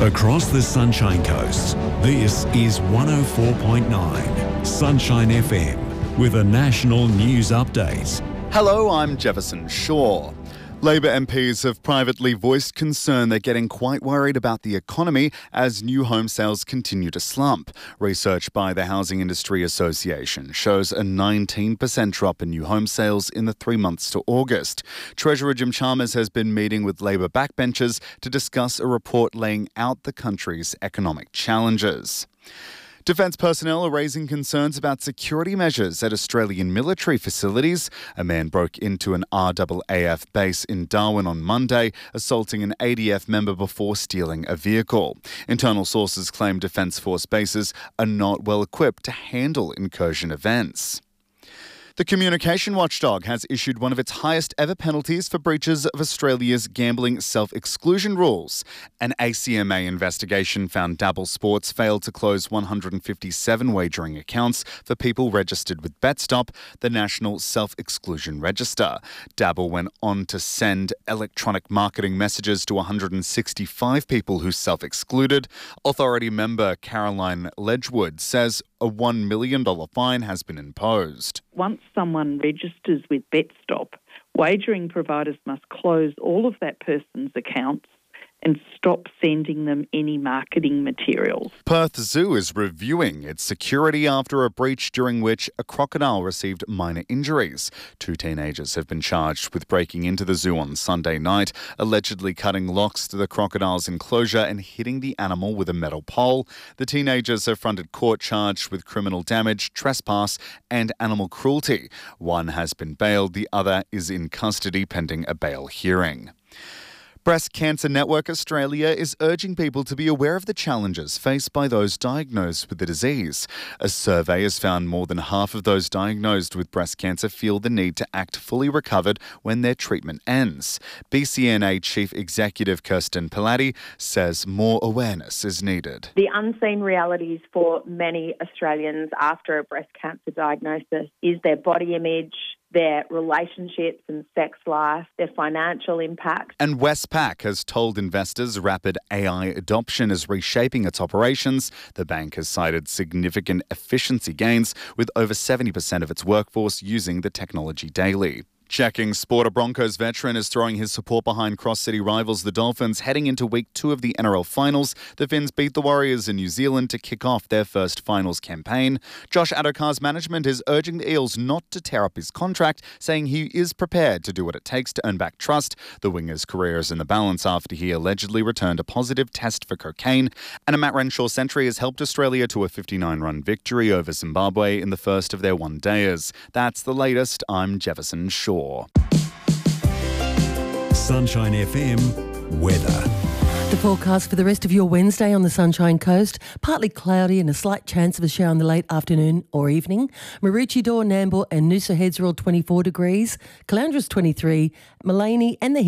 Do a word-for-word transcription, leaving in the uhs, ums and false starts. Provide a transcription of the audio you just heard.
Across the Sunshine Coast, this is one oh four point nine Sunshine F M with a national news update. Hello, I'm Jefferson Shaw. Labor M Ps have privately voiced concern they're getting quite worried about the economy as new home sales continue to slump. Research by the Housing Industry Association shows a nineteen percent drop in new home sales in the three months to August. Treasurer Jim Chalmers has been meeting with Labor backbenchers to discuss a report laying out the country's economic challenges. Defence personnel are raising concerns about security measures at Australian military facilities. A man broke into an R A A F base in Darwin on Monday, assaulting an A D F member before stealing a vehicle. Internal sources claim Defence Force bases are not well equipped to handle incursion events. The Communication Watchdog has issued one of its highest ever penalties for breaches of Australia's gambling self-exclusion rules. An A C M A investigation found Dabble Sports failed to close one hundred fifty-seven wagering accounts for people registered with BetStop, the national self-exclusion register. Dabble went on to send electronic marketing messages to one hundred sixty-five people who self-excluded. Authority member Caroline Ledgewood says a one million dollars fine has been imposed. Once someone registers with BetStop, wagering providers must close all of that person's accounts and stop sending them any marketing materials. Perth Zoo is reviewing its security after a breach during which a crocodile received minor injuries. Two teenagers have been charged with breaking into the zoo on Sunday night, allegedly cutting locks to the crocodile's enclosure and hitting the animal with a metal pole. The teenagers have fronted court charged with criminal damage, trespass and animal cruelty. One has been bailed, the other is in custody pending a bail hearing. Breast Cancer Network Australia is urging people to be aware of the challenges faced by those diagnosed with the disease. A survey has found more than half of those diagnosed with breast cancer feel the need to act fully recovered when their treatment ends. B C N A Chief Executive Kirsten Pilati says more awareness is needed. The unseen realities for many Australians after a breast cancer diagnosis is their body image, their relationships and sex life, their financial impact. And Westpac has told investors rapid A I adoption is reshaping its operations. The bank has cited significant efficiency gains, with over seventy percent of its workforce using the technology daily. Checking sport, a Broncos veteran is throwing his support behind cross-city rivals the Dolphins heading into week two of the N R L finals. The Finns beat the Warriors in New Zealand to kick off their first finals campaign. Josh Adokar's management is urging the Eels not to tear up his contract, saying he is prepared to do what it takes to earn back trust. The winger's career is in the balance after he allegedly returned a positive test for cocaine. And a Matt Renshaw century has helped Australia to a fifty-nine run victory over Zimbabwe in the first of their one-dayers. That's the latest. I'm Jefferson Shaw. Sunshine F M weather. The forecast for the rest of your Wednesday on the Sunshine Coast, partly cloudy and a slight chance of a shower in the late afternoon or evening. Maroochydore, Nambour and Noosa Heads are all twenty-four degrees, Calandra's twenty-three, Mullaney and the